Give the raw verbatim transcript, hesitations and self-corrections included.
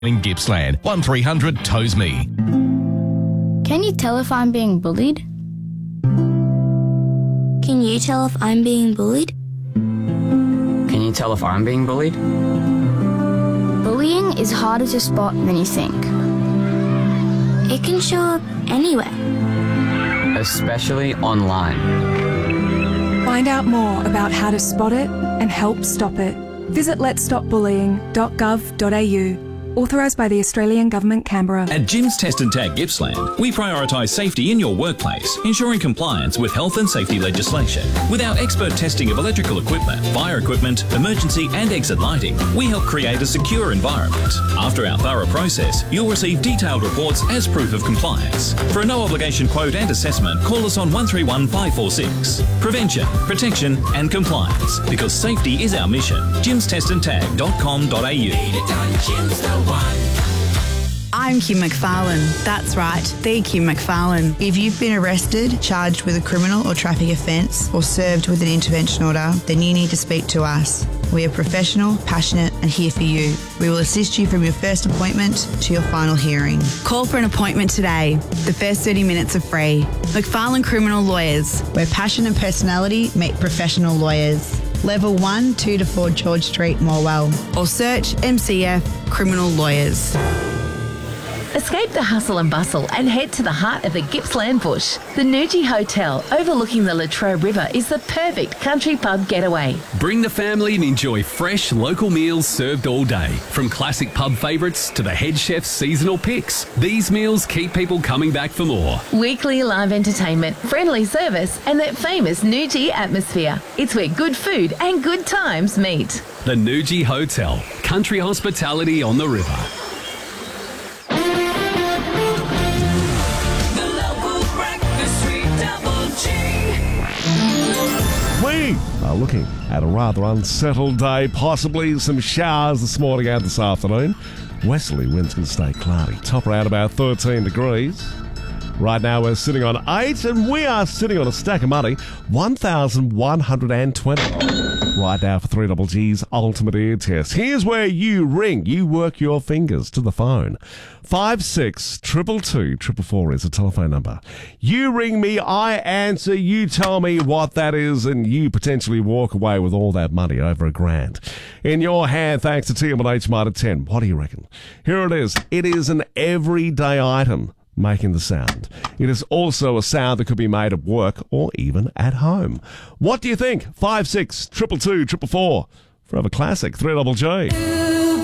In Gippsland, one three hundred Toes Me. Can you tell if I'm being bullied? Can you tell if I'm being bullied? Can you tell if I'm being bullied? Bullying is harder to spot than you think. It can show up anywhere. Especially online. Find out more about how to spot it and help stop it. Visit lets stop bullying dot gov dot a u. Authorised by the Australian Government, Canberra. At Jim's Test and Tag Gippsland, we prioritise safety in your workplace, ensuring compliance with health and safety legislation. With our expert testing of electrical equipment, fire equipment, emergency and exit lighting, we help create a secure environment. After our thorough process, you'll receive detailed reports as proof of compliance. For a no-obligation quote and assessment, call us on one three one five four six. Prevention, protection and compliance. Because safety is our mission. jims test and tag dot com dot a u. I'm Kim McFarlane. That's right, the Kim McFarlane. If you've been arrested, charged with a criminal or traffic offence, or served with an intervention order, then you need to speak to us. We are professional, passionate and here for you. We will assist you from your first appointment to your final hearing. Call for an appointment today. The first thirty minutes are free. McFarlane Criminal Lawyers, where passion and personality meet professional lawyers. Level one, two to four George Street, Morwell. Or search M C F Criminal Lawyers. Escape the hustle and bustle and head to the heart of the Gippsland bush. The Nuji Hotel overlooking the Latrobe River is the perfect country pub getaway. Bring the family and enjoy fresh local meals served all day. From classic pub favourites to the head chef's seasonal picks, these meals keep people coming back for more. Weekly live entertainment, friendly service and that famous Nuji atmosphere. It's where good food and good times meet. The Nuji Hotel, country hospitality on the river. We are looking at a rather unsettled day, possibly some showers this morning and this afternoon. Westerly winds can stay cloudy, top around about thirteen degrees. Right now we're sitting on eight and we are sitting on a stack of money, one thousand one hundred twenty. Right now for three Double G's Ultimate Ear Test. Here's where you ring, you work your fingers to the phone. Five six triple two triple four is the telephone number. You ring me, I answer, you tell me what that is, and you potentially walk away with all that money, over a grand. In your hand, thanks to T M and H Mitre ten. What do you reckon? Here it is. It is an everyday item making the sound. It is also a sound that could be made at work or even at home. What do you think? Five six triple two triple four. Forever classic, three Double G.